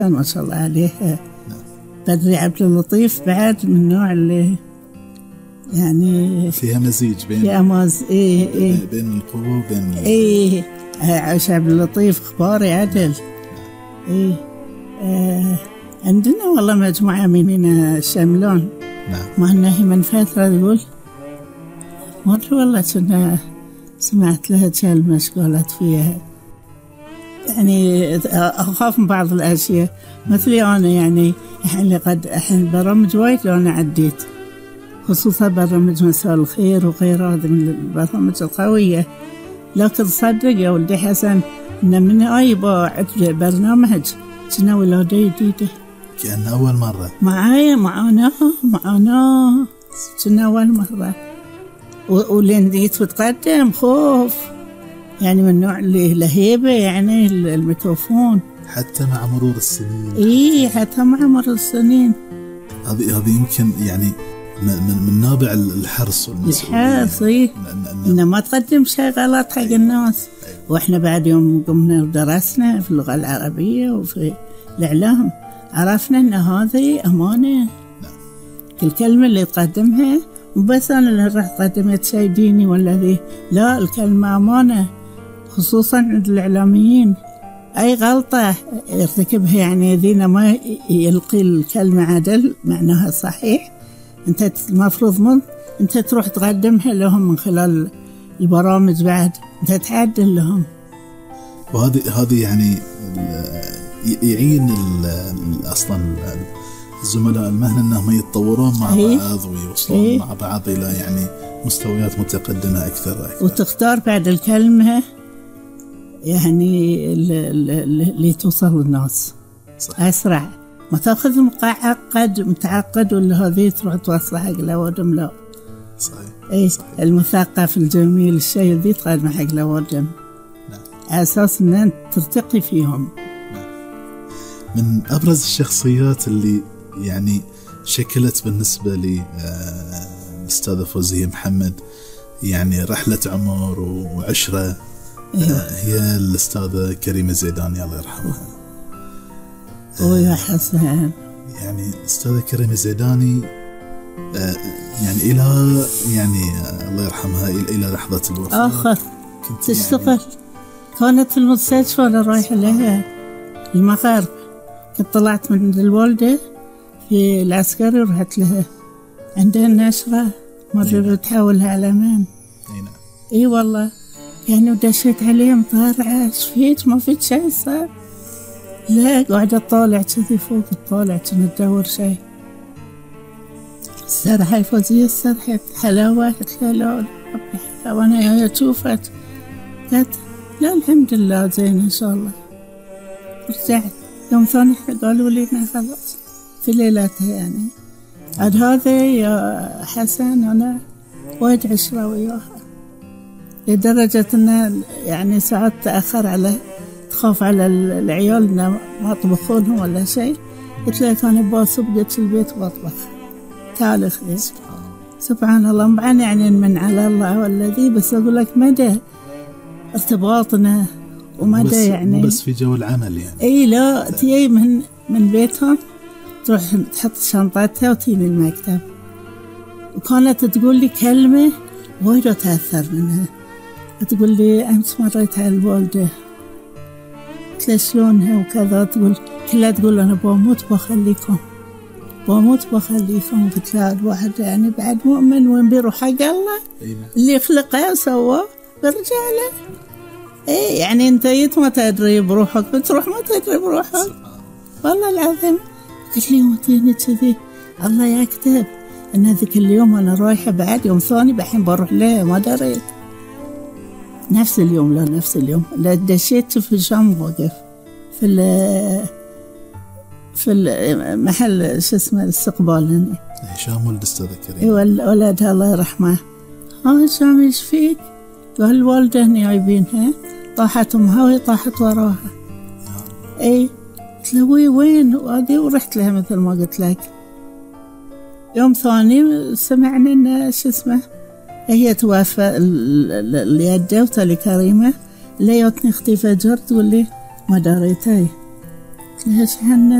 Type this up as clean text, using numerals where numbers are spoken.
ما شاء الله عليه. بدري عبد اللطيف بعد من النوع اللي يعني فيها مزيج بين بين القوة وبين عاش عبد اللطيف اخباري عدل. عندنا والله مجموعة مننا الشملون. نعم. ما انه من فترة تقول مرة والله كنا سمعت لها كلمة قالت فيها يعني أخاف من بعض الأشياء مثلي أنا يعني الحين برامج وايد لو أنا عديت خصوصا برامج مساء الخير وغيره هذه من البرامج القوية. لكن صدق يا ولدي حسن إن من أي بعد برنامج كنا ولادة جديدة كأن أول مرة معانا كنا أول مرة ولين ديت وتقدم خوف يعني من النوع اللي لهيبة يعني الميكروفون حتى مع مرور السنين. حتى مع مرور السنين. هذه يمكن يعني من نابع الحرص والمسؤولية. الحرص إن ما تقدم شيء غلط حق الناس. وإحنا بعد يوم قمنا ودرسنا في اللغة العربية وفي الإعلام عرفنا إن هذه أمانة. كل كلمة اللي تقدمها وبس أنا اللي راح قدمت شيء ديني ولا ذي، لا، الكلمة أمانة خصوصا عند الإعلاميين. أي غلطة يرتكبها يعني ذينا ما يلقي الكلمة عدل معناها صحيح، أنت المفروض أنت تروح تقدمها لهم من خلال البرامج بعد أنت تعدل لهم. وهذه يعني يعين أصلا الزملاء المهنة أنهم يتطورون مع بعض ويوصلون مع بعض إلى يعني مستويات متقدمة أكثر. وتختار بعد الكلمة يعني اللي توصل للناس أسرع، ما تأخذ متعقد ولا هذه تروح توصل حق لوادم. لا صحيح. المثقف الجميل الشيء ذي تقدم حق لوادم. على أساس أن أنت ترتقي فيهم. من أبرز الشخصيات اللي يعني شكلت بالنسبة لي الأستاذة فوزية محمد يعني رحلة عمر وعشرة هي الأستاذة كريمة زيداني الله يرحمها. ويا حسن يعني الأستاذة كريمة زيداني يعني إلى يعني الله يرحمها إلى لحظة الوفاة آخر تشتغل كانت في المستشفى وأنا رايحة لها المغرب. كنت طلعت من الوالدة في العسكري ورحت لها عندها النشرة مرة تحولها على مان. اي والله يعني ودشيت عليهم طالعة شفيت ما في شيء صار. لا قاعدة طالع كذي فوق الطالع كنا تدور شيء. استرحي فوزية استرحي حلاوة. قلت لها لا حلاوة أنا يا شوفت. قالت لا الحمد لله زين إن شاء الله. رجعت يوم ثاني قالوا لي إنه خلاص في ليلتها يعني. عاد هذا يا حسن أنا وايد عشرة وياها لدرجة إنه يعني ساعات تأخر على تخاف على العيال إنه ما طبخونهم ولا شيء. قلت لها أنا باسو بقيت البيت وأطبخ تعال خذي. سبحان الله مبعن يعني من على الله والذي بس أقول لك مدى ارتباطنا ومدى يعني بس في جو العمل يعني. اي لا تيجي من بيتهم تروح تحط شنطتها وتيجي المكتب. وكانت تقول لي كلمة وايد أتأثر منها. تقول لي أمس مريت على الوالدة قلت لها شلونها وكذا. تقول كلها تقول أنا بموت بخليكم قلت لها الواحد يعني بعد مؤمن وين بيروح حق الله اللي خلقه وسواه برجع له. ايه يعني انت ما تدري بروحك بتروح ما تدري بروحك والله العظيم. قلت لي وتيني كذي الله يكتب ان ذيك اليوم انا رايحه بعد يوم ثاني بحين بروح له ما دريت نفس اليوم لا دشيت في الشام وقف في المحل شو اسمه الاستقبال هنا هشام ولد أستاذة كريم ولدها الله يرحمه. هشام ايش فيك؟ قال الوالدة هني جايبينها طاحت أمها وهي طاحت وراها. اي قلت له وين وهذه ورحت لها مثل ما قلت لك. يوم ثاني سمعنا ان شو اسمه هي توفى اليد وتالي كريمة ليتني اختي فجر تقول لي ما دريتي. قلت لها